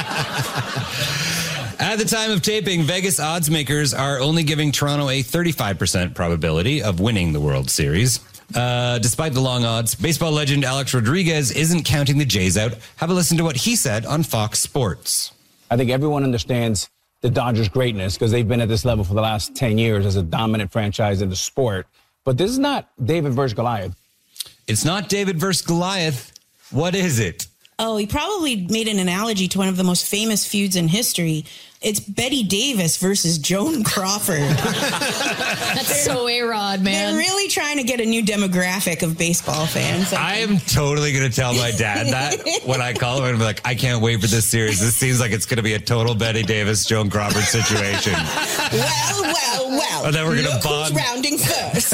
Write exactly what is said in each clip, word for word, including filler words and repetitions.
At the time of taping, Vegas odds makers are only giving Toronto a thirty-five percent probability of winning the World Series. Uh, despite the long odds, baseball legend Alex Rodriguez isn't counting the Jays out. Have a listen to what he said on Fox Sports. I think everyone understands the Dodgers' greatness because they've been at this level for the last ten years as a dominant franchise in the sport. But this is not David versus Goliath. It's not David versus Goliath. What is it? Oh, he probably made an analogy to one of the most famous feuds in history. It's Betty Davis versus Joan Crawford. That's so A-Rod, man. They're really trying to get a new demographic of baseball fans. I am totally going to tell my dad that when I call him and be like, I can't wait for this series. This seems like it's going to be a total Betty Davis, Joan Crawford situation. Well, well, well. And then we're going to bond. Who's rounding first?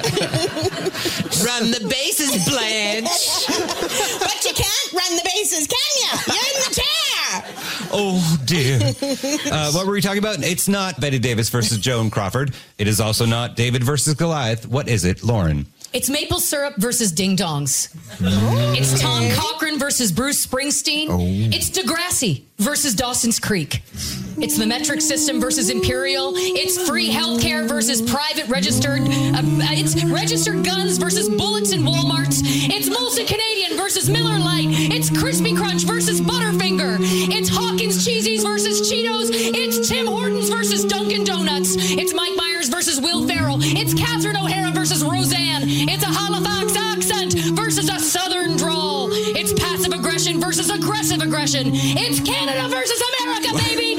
Run the bases, Blanche. But you can't run the bases, can you? You're in the chair. Oh, dear. Uh, what were we talking about? It's not Betty Davis versus Joan Crawford. It is also not David versus Goliath. What is it, Lauren? It's maple syrup versus ding dongs. Oh. It's Tom Cochrane versus Bruce Springsteen. Oh. It's Degrassi versus Dawson's Creek. It's the metric system versus Imperial. It's free healthcare versus private registered. Uh, it's registered guns versus bullets in Walmarts. It's Molson Canadian versus Miller Lite. It's Crispy Crunch versus Butterfinger. It's Hawkins Cheesies versus Cheetos. It's Tim Hortons versus Dunkin' Donuts. It's Mike Myers versus Will Ferrell. It's Catherine O'Hara versus Roseanne. It's a Halifax accent versus a Southern drawl. It's passive aggression versus aggressive aggression. It's Canada versus America, baby.